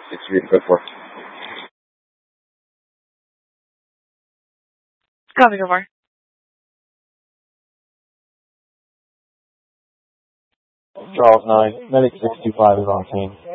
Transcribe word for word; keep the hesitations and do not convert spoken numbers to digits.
It's really good for. Copy, go far. Charles nine, Medic six two five is on scene.